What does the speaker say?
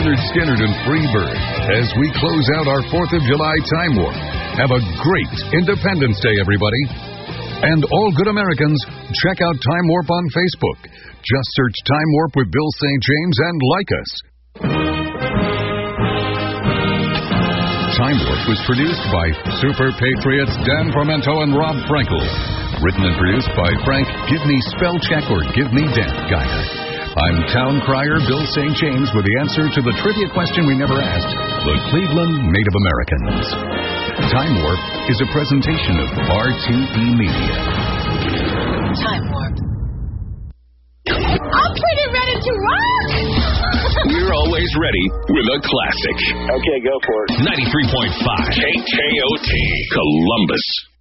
Leonard Skinner and Freebird as we close out our 4th of July Time Warp. Have a great Independence Day, everybody. And all good Americans, check out Time Warp on Facebook. Just search Time Warp with Bill St. James and like us. Time Warp was produced by Super Patriots Dan Formento and Rob Frankel. Written and produced by Frank Give Me Spell Check or Give Me Dan Guyer. I'm Town Crier Bill St. James with the answer to the trivia question we never asked, the Cleveland Native Americans. Time Warp is a presentation of RTE Media. Time Warp. I'm pretty ready to rock! We're always ready with a classic. Okay, go for it. 93.5 KKOT Columbus.